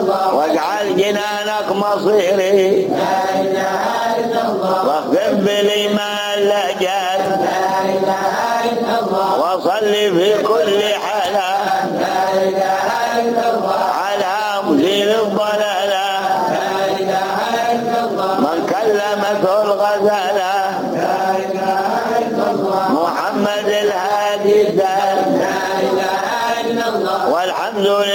واجعل جنانك مصيري واخفف بالإيمان لهجات وصلي في كل حالة على مزيل الضلالة من كلمته الغزالة محمد الهادي الدال والحمد لله